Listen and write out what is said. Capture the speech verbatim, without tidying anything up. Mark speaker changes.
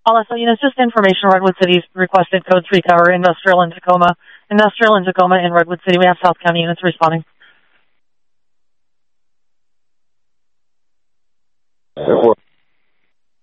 Speaker 1: Also, you know, it's just information. Redwood City's requested code three cover, industrial in Tacoma. Industrial in Tacoma and Redwood City. We have South County units responding.